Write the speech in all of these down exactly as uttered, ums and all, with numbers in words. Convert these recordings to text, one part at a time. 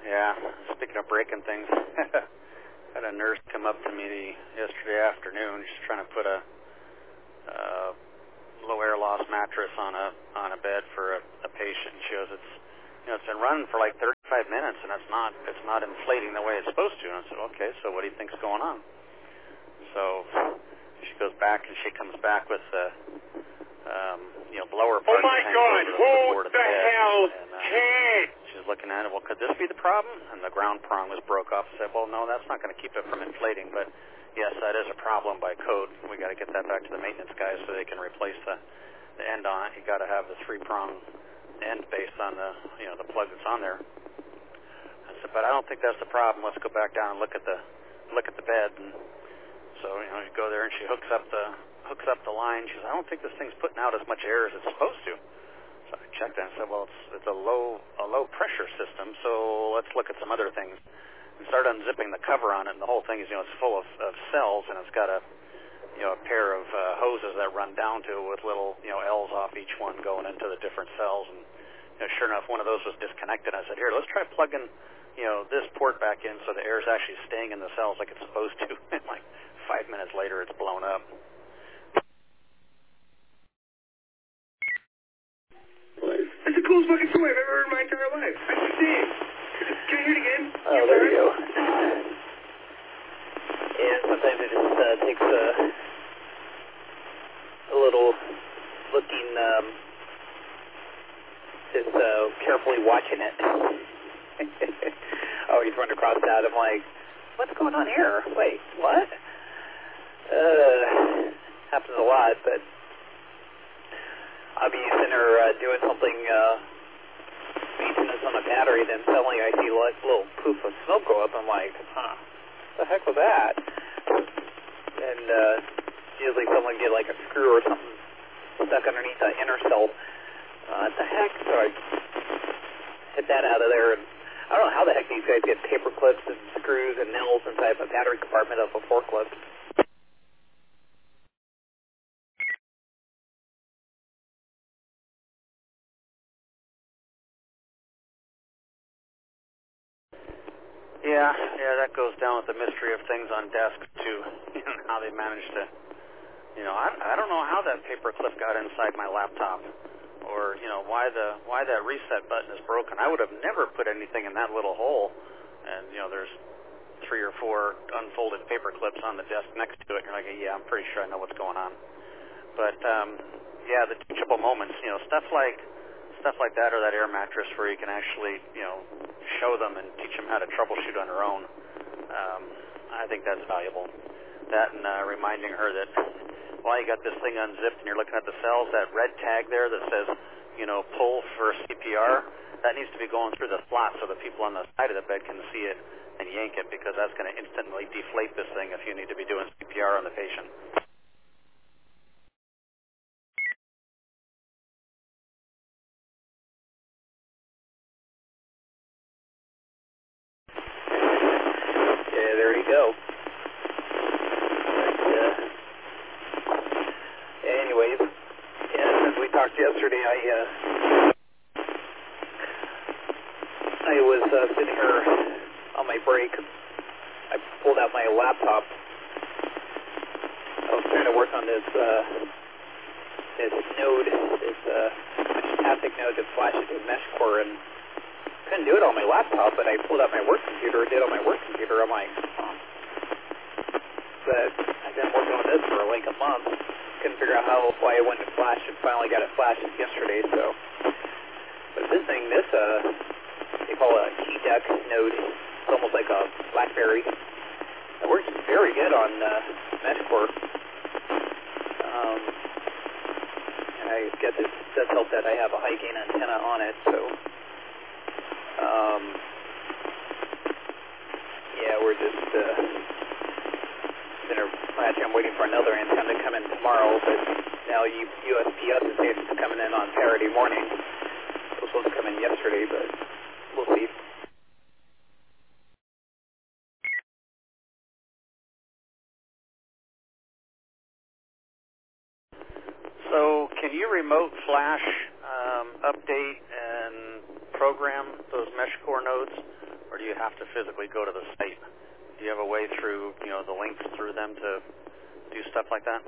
Yeah, speaking of breaking things, had a nurse come up to me yesterday afternoon. She's trying to put a uh, low air loss mattress on a on a bed for a, a patient. She goes, it's you know it's been running for like thirty-five minutes and it's not it's not inflating the way it's supposed to. And I said, okay, so what do you think's going on? So she goes back and she comes back with the um, you know blower. Oh my God! Who the, the hell and, uh, can? She's looking at it. Well, could this be the problem? And the ground prong was broke off. I said, well, no, that's not going to keep it from inflating, but yes, that is a problem by code. We got to get that back to the maintenance guys so they can replace the, the end on it. You got to have the three prong end based on the you know the plug that's on there. I said, but I don't think that's the problem. Let's go back down and look at the look at the bed. And so you know you go there and she hooks up the hooks up the line. She says, I don't think this thing's putting out as much air as it's supposed to. So I checked that and said, well, it's, it's a low a low pressure system, so let's look at some other things. And started unzipping the cover on it, and the whole thing is, you know, it's full of, of cells, and it's got a, you know, a pair of uh, hoses that run down to it with little, you know, L's off each one going into the different cells. And you know, sure enough, one of those was disconnected. I said, here, let's try plugging, you know, this port back in so the air is actually staying in the cells like it's supposed to. And like five minutes later, it's blown up. That's the coolest fucking toy I've ever heard in my entire life. I just see it. Can I hear it again? Oh, there you go. And sometimes it just uh, takes a, a little looking, um, just uh, carefully watching it. Oh, he's running across that. I'm like, what's going on here? Wait, what? Uh, happens a lot, but I'll be sitting there uh, doing something, uh, maintenance on a battery, then suddenly I see like a little poof of smoke go up. I'm like, huh, what the heck was that? And uh, usually someone get like a screw or something stuck underneath the inner cell. Uh, what the heck? So I hit that out of there. And I don't know how the heck these guys get paper clips and screws and nails inside a battery compartment of a forklift. Yeah, yeah, that goes down with the mystery of things on desks too. You know, how they managed to, you know, I I don't know how that paper clip got inside my laptop, or you know why the why that reset button is broken. I would have never put anything in that little hole, and you know there's three or four unfolded paper clips on the desk next to it. And you're like, yeah, I'm pretty sure I know what's going on. But um, yeah, the teachable moments, you know, stuff like. Stuff like that, or that air mattress where you can actually, you know, show them and teach them how to troubleshoot on their own. Um, I think that's valuable. That and uh, reminding her that while you got this thing unzipped and you're looking at the cells, that red tag there that says, you know, pull for C P R, that needs to be going through the slot so the people on the side of the bed can see it and yank it, because that's going to instantly deflate this thing if you need to be doing C P R on the patient. Yeah, there you go. But, uh, anyways, yeah, as we talked yesterday, I uh, I was uh, sitting here on my break. I pulled out my laptop. I was trying to work on this uh, this node, this uh, fantastic node that flashes with MeshCore, and couldn't do it on my laptop, but I pulled out my work computer and did it on my work computer. I'm like, oh. But I've been working on this for like a month. Couldn't figure out how, why it wouldn't flash, and finally got it flashed yesterday. So, but this thing, this uh, they call it a key deck node. It's almost like a BlackBerry. It works very good on uh, MeshCore. Um, and I guess it does help that I have a high gain antenna on it. So. Um, yeah, we're just, uh, gonna, actually I'm waiting for another antenna to come in tomorrow, but now U S P S is saying it's coming in on Saturday morning. It was supposed to come in yesterday, but we'll see. So can you remote flash um, update and program those MeshCore nodes or do you have to physically go to the site? Do you have a way through, you know, the links through them to do stuff like that?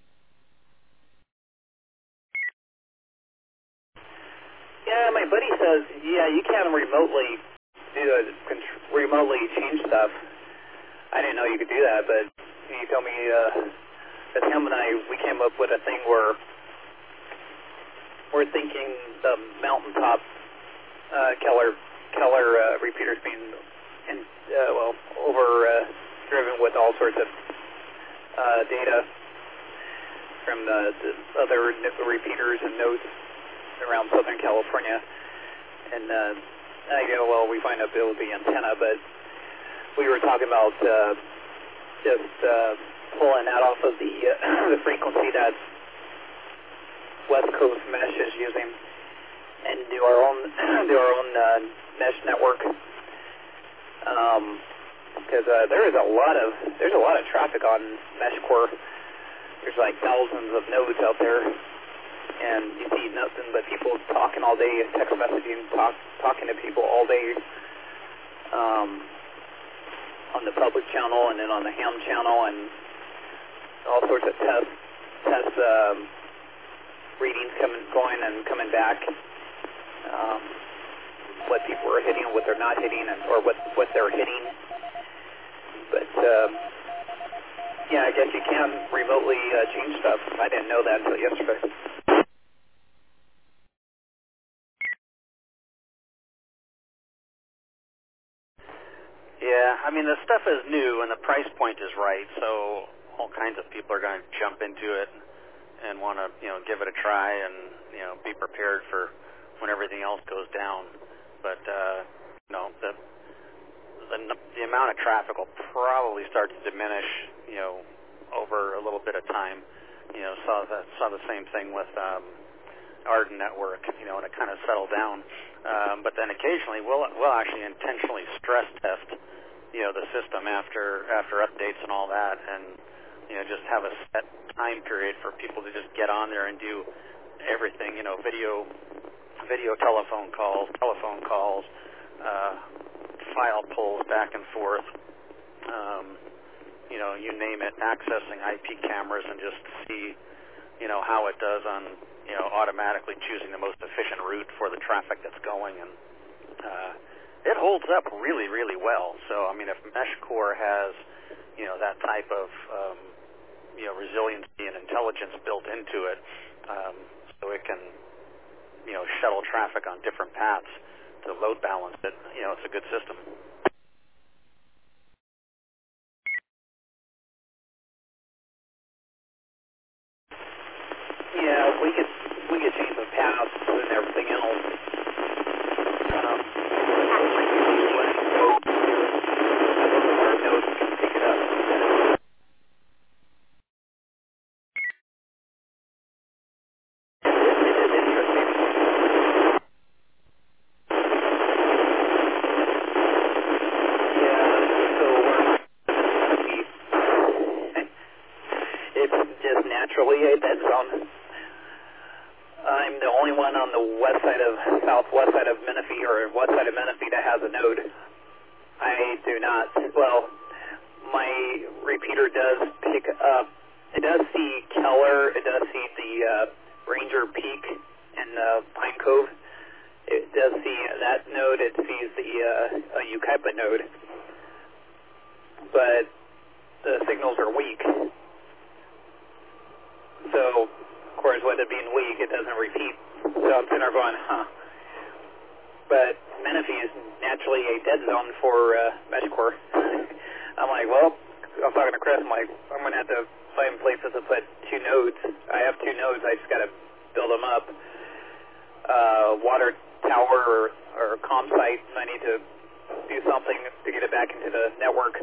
Yeah, my buddy says, yeah, you can remotely do a, remotely change stuff. I didn't know you could do that, but he told me uh, that him and I, we came up with a thing where we're thinking the mountaintop uh, Keller Keller uh, repeaters being, in, uh, well, over uh, driven with all sorts of uh, data from the, the other repeaters and nodes around Southern California. And uh, I go, well, we find out it will be antenna, but we were talking about uh, just uh, pulling that off of the uh, the frequency that West Coast Mesh is using, and do our own do our own uh, mesh network. Because um, uh, there is a lot of there's a lot of traffic on MeshCore. There's like thousands of nodes out there, and you see nothing but people talking all day, text messaging, talk, talking to people all day um, on the public channel and then on the ham channel, and all sorts of test test um, readings coming, going and coming back. Um, what people are hitting, what they're not hitting, and or what what they're hitting. But um, yeah, I guess you can remotely uh, change stuff. I didn't know that until yesterday. Yeah, I mean, the stuff is new and the price point is right, so all kinds of people are going to jump into it and want to, you know, give it a try and, you know, be prepared for when everything else goes down. But, uh, you know, the, the the amount of traffic will probably start to diminish, you know, over a little bit of time. You know, saw the, saw the same thing with um, Arden Network, you know, and it kind of settled down. Um, but then occasionally we'll we'll actually intentionally stress test, you know, the system after after updates and all that, and you know, just have a set time period for people to just get on there and do everything, you know, video video telephone calls, telephone calls, uh, file pulls back and forth, um, you know, you name it, accessing I P cameras and just see, you know, how it does on, you know, automatically choosing the most efficient route for the traffic that's going. And uh, it holds up really, really well. So, I mean, if MeshCore has, you know, that type of, um, you know, resiliency and intelligence built into it, um, so it can, you know, shuttle traffic on different paths to load balance it, you know, it's a good system. Yeah, we could we could change the paths and everything else. Um, our nodes can pick it up. It is interesting. Yeah, so it's just naturally a dead zone. I'm the only one on the west side of, southwest side of Menifee, or west side of Menifee that has a node. I do not. Well, my repeater does pick up, it does see Keller, it does see the uh, Ranger Peak and uh, Pine Cove. It does see that node, it sees the uh, Yucaipa node. But the signals are weak. So, of course, with it being weak, it doesn't repeat. So I'm sitting there going, huh. But Menifee is naturally a dead zone for uh, MeshCore. I'm like, well, I was talking to Chris, I'm like, I'm going to have to find places to put two nodes. I have two nodes, I just got to build them up. Uh, water tower or, or comm site, I need to do something to get it back into the network.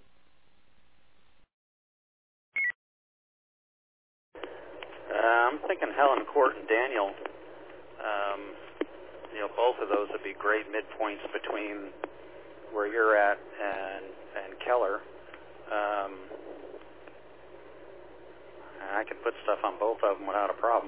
Uh, I'm thinking Helen Court and Daniel, um, you know, both of those would be great midpoints between where you're at and and Keller. Um, I could put stuff on both of them without a problem.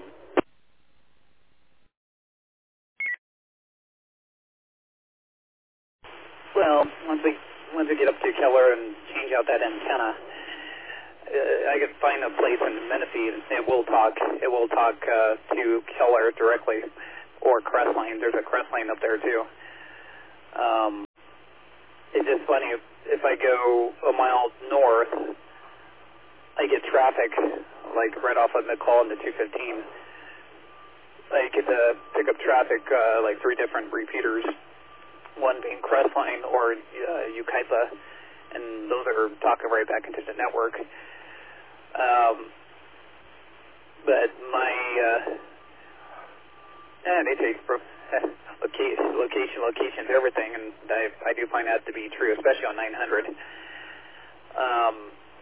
Well, once we once we get up to Keller and change out that antenna, uh, I could find a place in Menifee, and it will talk. It will talk uh, to Keller directly, or Crestline. There's a Crestline up there too. Um, it's just funny if, if I go a mile north, I get traffic like right off of McCall into two fifteen. I get to pick up traffic uh, like three different repeaters. One being Crestline or uh, Ukaipa, and those are talking right back into the network. Um, but my, uh, yeah, they say location, location, location's everything, and I, I do find that to be true, especially on nine hundred. Um,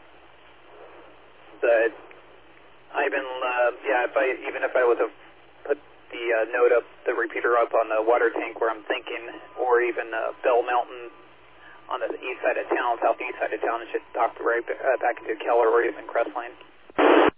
but I've been, uh, yeah, if I, even if I was to put the uh, node up, the repeater up on the water tank where I'm thinking, or even uh, Bell Mountain on the east side of town, southeast side of town, it should talk right uh, back into Keller or even Crestline.